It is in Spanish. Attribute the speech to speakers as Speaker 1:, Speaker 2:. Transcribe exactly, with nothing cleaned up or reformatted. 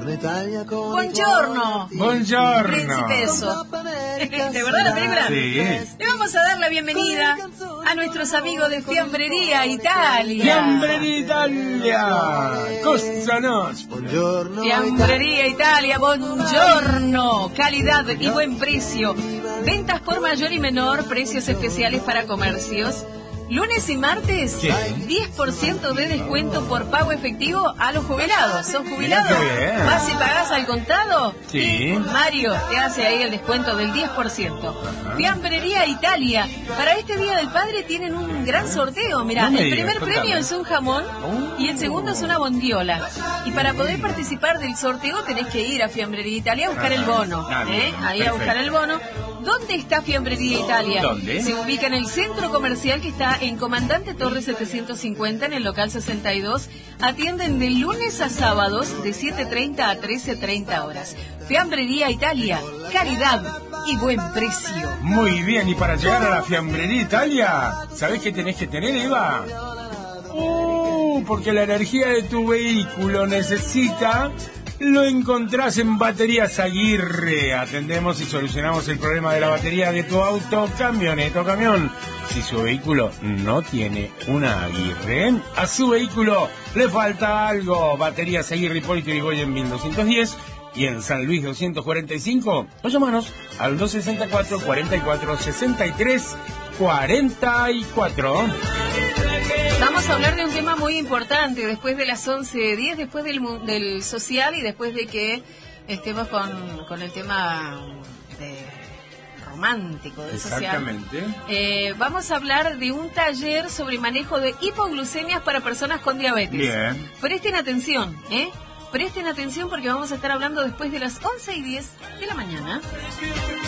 Speaker 1: Buongiorno.
Speaker 2: Buongiorno.
Speaker 1: Principeso. ¿De verdad la película?
Speaker 2: Sí.
Speaker 1: Le vamos a dar la bienvenida a nuestros amigos de Fiambrería Italia.
Speaker 2: Fiambrería Italia. Cosa nostra.
Speaker 1: Fiambrería Italia, buongiorno. Calidad y buen precio. Ventas por mayor y menor, precios especiales para comercios. Lunes y martes,
Speaker 2: ¿qué?
Speaker 1: diez por ciento de descuento por pago efectivo a los jubilados. ¿Sos jubilado?
Speaker 2: Mirá qué bien.
Speaker 1: ¿Vas y pagás al contado?
Speaker 2: Sí.
Speaker 1: Mario te hace ahí el descuento del diez por ciento. Fiambrería Italia. Para este Día del Padre tienen un gran sorteo. Mirá,
Speaker 2: No me
Speaker 1: el
Speaker 2: digas,
Speaker 1: primer
Speaker 2: contame.
Speaker 1: premio es un jamón y el segundo es una bondiola. Y para poder participar del sorteo tenés que ir a Fiambrería Italia a buscar el bono.
Speaker 2: Ah, bien,
Speaker 1: ¿eh? Ahí a
Speaker 2: perfecto.
Speaker 1: buscar el bono. ¿Dónde está Fiambrería Italia?
Speaker 2: ¿Dónde?
Speaker 1: Se ubica en el centro comercial que está en Comandante Torres setecientos cincuenta, en el local sesenta y dos. Atienden de lunes a sábados de siete treinta a trece treinta horas. Fiambrería Italia, calidad y buen precio.
Speaker 2: Muy bien, y para llegar a la Fiambrería Italia, ¿sabés qué tenés que tener, Eva? Uh, porque la energía de tu vehículo necesita... Lo encontrás en Baterías Aguirre. Atendemos y solucionamos el problema de la batería de tu auto, camioneta o camión. Si su vehículo no tiene una Aguirre, a su vehículo le falta algo. Baterías Aguirre, Hipólito Yrigoyen mil doscientos diez y en San Luis doscientos cuarenta y cinco. O llámanos al dos sesenta y cuatro, cuarenta y cuatro, sesenta y tres, cuarenta y cuatro.
Speaker 1: Vamos a hablar de un tema muy importante después de las once diez, después del, mu- del social y después de que estemos con, con el tema de romántico del social.
Speaker 2: Exactamente.
Speaker 1: Eh, vamos a hablar de un taller sobre manejo de hipoglucemias para personas con diabetes.
Speaker 2: Bien.
Speaker 1: Presten atención, ¿eh? Presten atención porque vamos a estar hablando después de las once y diez de la mañana.